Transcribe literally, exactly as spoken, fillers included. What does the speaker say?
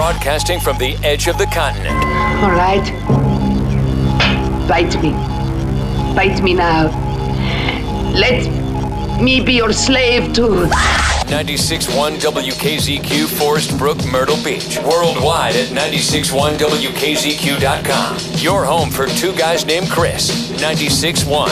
Broadcasting from the edge of the continent. All right. Bite me. Bite me now. Let me be your slave too. ninety-six point one W K Z Q, Forest Brook, Myrtle Beach. Worldwide at ninety-six point one W K Z Q dot com. Your home for two guys named Chris. ninety-six point one.